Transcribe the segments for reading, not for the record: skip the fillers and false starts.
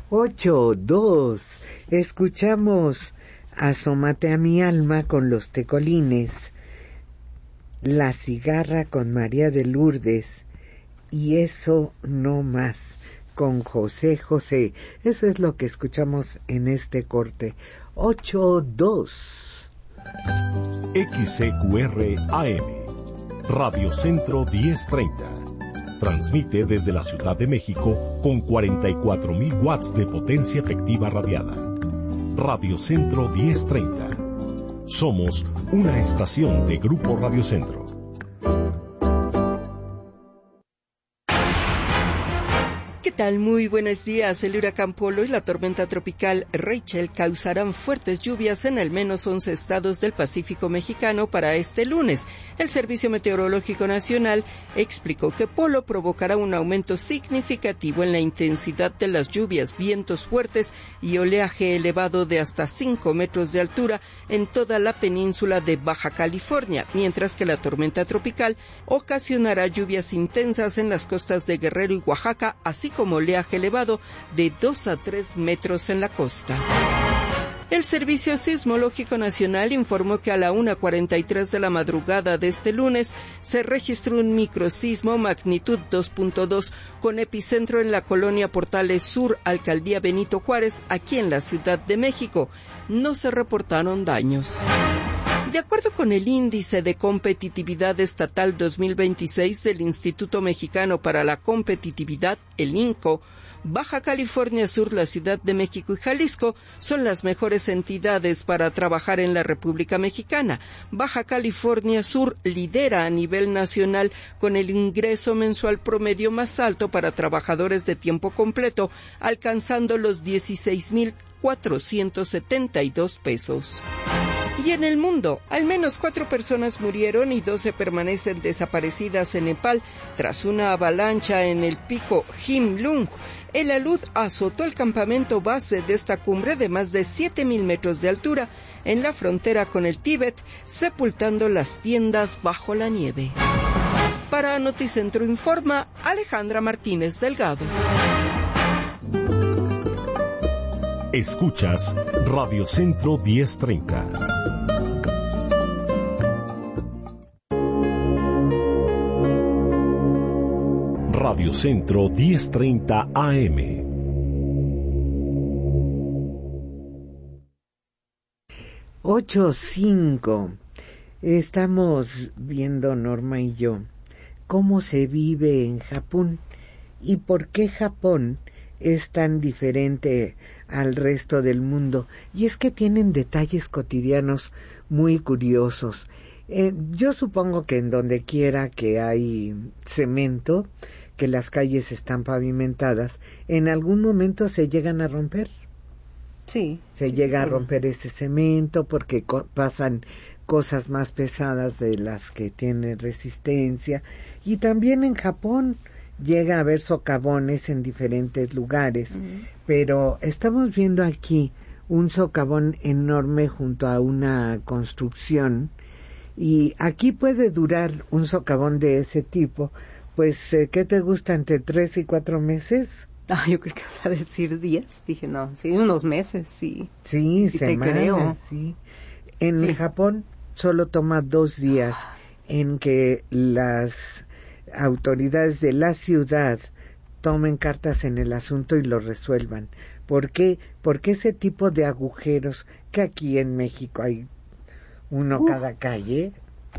8:02. Escuchamos Asómate a mi alma con los Tecolines, La cigarra con María de Lourdes y Eso no más con José José. Eso es lo que escuchamos en este corte. 8:02. XCQR AM, Radio Centro 1030. Transmite desde la Ciudad de México con 44,000 watts de potencia efectiva radiada. Radio Centro 1030. Somos una estación de Grupo Radio Centro. ¿Qué tal? Muy buenos días. El huracán Polo y la tormenta tropical Rachel causarán fuertes lluvias en al menos 11 estados del Pacífico mexicano para este lunes. El Servicio Meteorológico Nacional explicó que Polo provocará un aumento significativo en la intensidad de las lluvias, vientos fuertes y oleaje elevado de hasta 5 metros de altura en toda la península de Baja California, mientras que la tormenta tropical ocasionará lluvias intensas en las costas de Guerrero y Oaxaca, así como oleaje elevado de 2 a 3 metros en la costa. El Servicio Sismológico Nacional informó que a la 1:43 de la madrugada de este lunes se registró un microsismo magnitud 2.2 con epicentro en la colonia Portales Sur, Alcaldía Benito Juárez, aquí en la Ciudad de México. No se reportaron daños. De acuerdo con el Índice de Competitividad Estatal 2026 del Instituto Mexicano para la Competitividad, el INCO, Baja California Sur, la Ciudad de México y Jalisco son las mejores entidades para trabajar en la República Mexicana. Baja California Sur lidera a nivel nacional con el ingreso mensual promedio más alto para trabajadores de tiempo completo, alcanzando los 16,472 pesos. Y en el mundo, al menos 4 personas murieron y 12 permanecen desaparecidas en Nepal tras una avalancha en el pico Himlung. El alud azotó el campamento base de esta cumbre de más de 7,000 metros de altura en la frontera con el Tíbet, sepultando las tiendas bajo la nieve. Para Noticentro Informa, Alejandra Martínez Delgado. Escuchas Radio Centro 1030. Radio Centro 1030 AM. Ocho cinco. Estamos viendo, Norma y yo, cómo se vive en Japón y por qué Japón es tan diferente al resto del mundo. Y es que tienen detalles cotidianos muy curiosos. Yo supongo que en donde quiera que hay cemento, que las calles están pavimentadas, en algún momento se llegan a romper. Sí. Se llega a romper ese cemento porque pasan cosas más pesadas de las que tienen resistencia. Y también en Japón llega a haber socavones en diferentes lugares, pero estamos viendo aquí un socavón enorme junto a una construcción, y aquí puede durar un socavón de ese tipo, pues, ¿qué te gusta? ¿Entre 3 y 4 meses? Yo creo que vas a decir días. Dije, no, sí, unos meses, sí. Sí, sí semanas, te creo. Sí. En Japón solo toma 2 días en que las autoridades de la ciudad tomen cartas en el asunto y lo resuelvan. ¿Por qué? Porque ese tipo de agujeros, que aquí en México hay uno cada calle,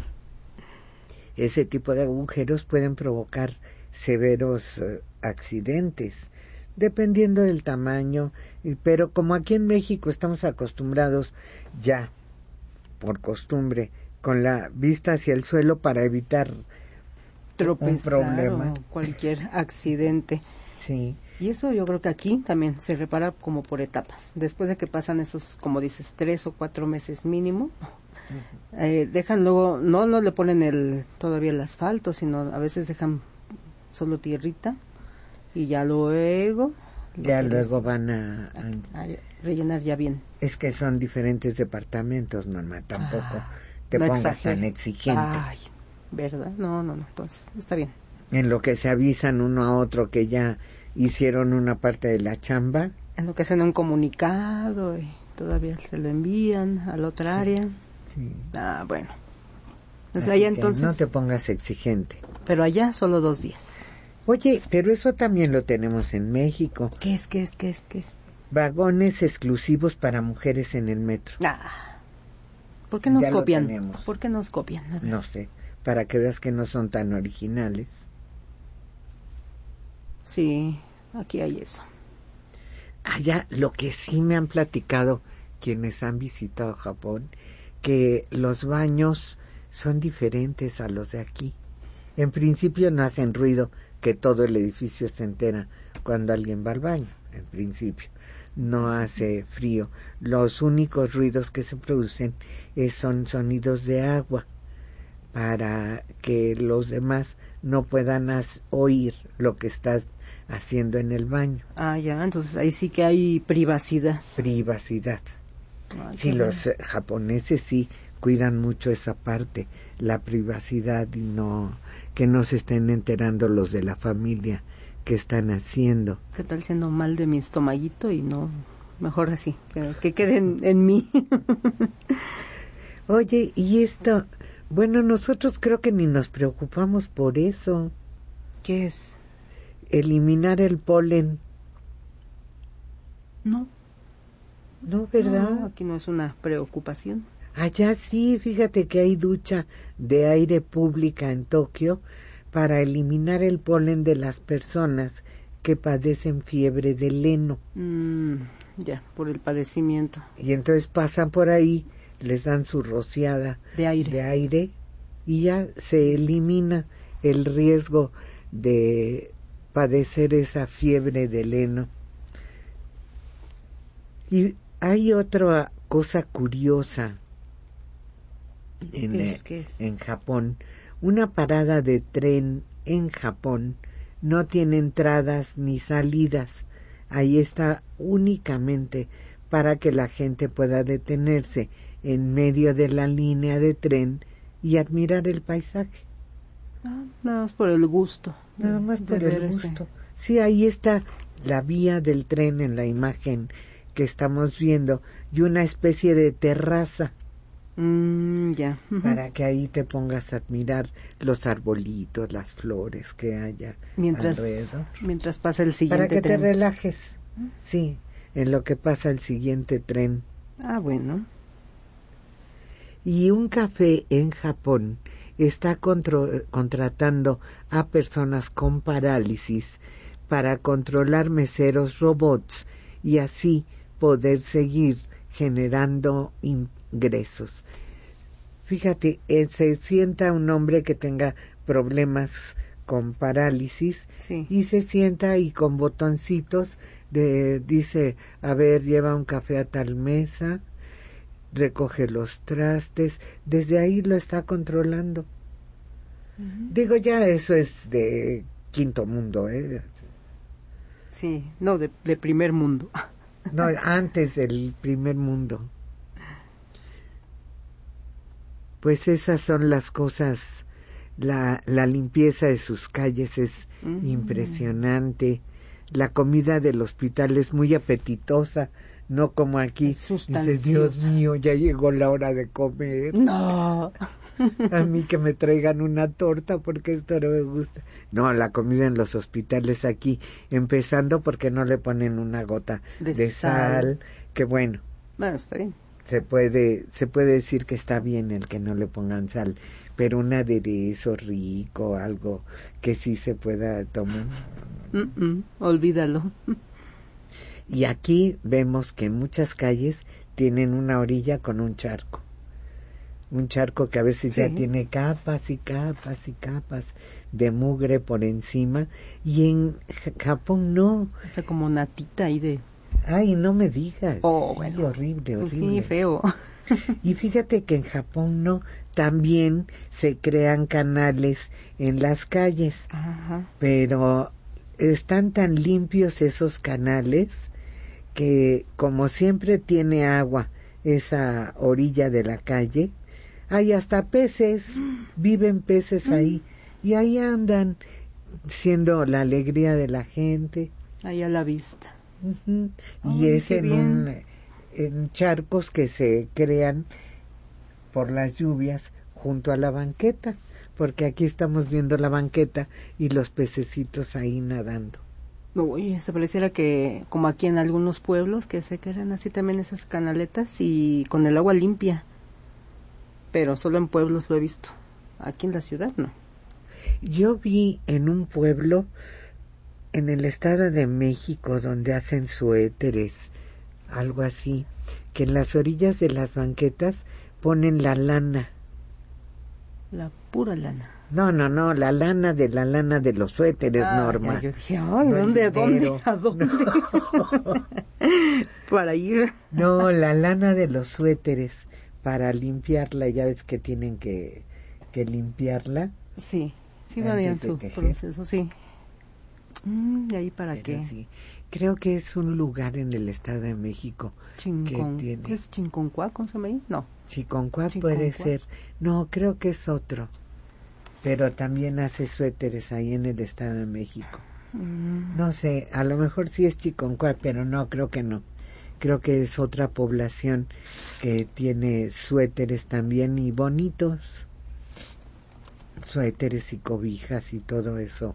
ese tipo de agujeros pueden provocar severos accidentes, dependiendo del tamaño, pero como aquí en México estamos acostumbrados ya, por costumbre, con la vista hacia el suelo para evitar tropezar un problema, o cualquier accidente. Sí. Y eso yo creo que aquí también se repara como por etapas. Después de que pasan esos, como dices, 3 o 4 meses mínimo, dejan luego, no le ponen todavía el asfalto, sino a veces dejan solo tierrita y ya luego van a rellenar ya bien. Es que son diferentes departamentos, Norma, tampoco te pongas tan exigente. Ay, ¿verdad? No, entonces está bien. En lo que se avisan uno a otro que ya hicieron una parte de la chamba, En lo que hacen un comunicado y todavía se lo envían a la otra área. Sí. Ah, bueno. Pues Así allá que entonces... no te pongas exigente. Pero allá solo 2 días. Oye, pero eso también lo tenemos en México. ¿Qué es? Vagones exclusivos para mujeres en el metro. ¿Por qué nos Ya lo copian? tenemos. ¿Por qué nos copian? A ver. No sé, para que veas que no son tan originales. Sí, aquí hay eso. Allá lo que sí me han platicado quienes han visitado Japón, que los baños son diferentes a los de aquí. En principio no hacen ruido, que todo el edificio se entera cuando alguien va al baño, en principio. No hace frío. Los únicos ruidos que se producen son sonidos de agua, para que los demás no puedan oír lo que estás haciendo en el baño. Ah, ya, entonces ahí sí que hay privacidad. Privacidad. Ay, Sí, los japoneses sí cuidan mucho esa parte, la privacidad, y que no se estén enterando los de la familia que están haciendo. ¿Qué tal siendo mal de mi estomaguito? Y no, mejor así, que queden en mí. Oye, y esto, bueno, nosotros creo que ni nos preocupamos por eso. ¿Qué es? Eliminar el polen. No, ¿verdad? No, aquí no es una preocupación. Allá sí, fíjate que hay ducha de aire pública en Tokio para eliminar el polen de las personas que padecen fiebre del heno. Ya, por el padecimiento. Y entonces pasan por ahí, les dan su rociada de aire y ya se elimina el riesgo de padecer esa fiebre del heno. Y hay otra cosa curiosa ¿Qué es? en Japón. Una parada de tren en Japón no tiene entradas ni salidas. Ahí está únicamente para que la gente pueda detenerse en medio de la línea de tren y admirar el paisaje. Nada más por el gusto. Nada más por el gusto. Sí, ahí está la vía del tren en la imagen que estamos viendo, y una especie de terraza. Ya. Para que ahí te pongas a admirar los arbolitos, las flores que haya alrededor. Mientras pasa el siguiente tren. Para que tren. te relajes. Sí, en lo que pasa el siguiente tren. Bueno. Y un café en Japón está contratando a personas con parálisis para controlar meseros robots y así poder seguir generando ingresos. Fíjate, se sienta un hombre que tenga problemas con parálisis, sí, y se sienta y con botoncitos dice, a ver, lleva un café a tal mesa, recoge los trastes, desde ahí lo está controlando. Digo, ya eso es de quinto mundo, Sí, no, de primer mundo. No, antes del primer mundo. Pues esas son las cosas. La limpieza de sus calles es impresionante. La comida del hospital es muy apetitosa, no como aquí. Dices, Dios mío, ya llegó la hora de comer. No. A mí que me traigan una torta porque esto no me gusta. No, la comida en los hospitales aquí, empezando porque no le ponen una gota de sal, que bueno. Bueno, está bien. Se puede decir que está bien el que no le pongan sal, pero un aderezo rico, algo que sí se pueda tomar. Olvídalo. Y aquí vemos que muchas calles tienen una orilla con un charco que a veces ya tiene capas y capas y capas de mugre por encima, y en Japón no. O sea, como natita ahí de... Ay, no me digas. Bueno. Sí, horrible. Pues sí, feo. Y fíjate que en Japón no, también se crean canales en las calles. Ajá. Pero están tan limpios esos canales que, como siempre tiene agua esa orilla de la calle, hay hasta peces, viven peces ahí, y ahí andan siendo la alegría de la gente. Ahí a la vista. Uh-huh. Oh, Y es en charcos que se crean por las lluvias junto a la banqueta, porque aquí estamos viendo la banqueta y los pececitos ahí nadando. Uy, se pareciera que, como aquí en algunos pueblos, que se crean así también esas canaletas y con el agua limpia. Pero solo en pueblos lo he visto. Aquí en la ciudad no. Yo vi en un pueblo en el Estado de México donde hacen suéteres, algo así, que en las orillas de las banquetas ponen la lana. La pura lana. No, la lana de los suéteres, Norma. Ya, yo dije, ay, ¿dónde? ¿A dónde? No. Para ir. No, la lana de los suéteres para limpiarla, ya ves que tienen que limpiarla. Sí varían su proceso, sí. ¿Y ahí para Pero qué? Sí. Creo que es un lugar en el Estado de México que tiene... ¿Es Chinconcuá? ¿Cómo se llama ahí? No. Chiconcuá puede ser. No, creo que es otro. Pero también hace suéteres ahí en el Estado de México. No sé, a lo mejor sí es Chiconcuá, pero no, creo que no. Creo que es otra población que tiene suéteres también y bonitos. Suéteres y cobijas y todo eso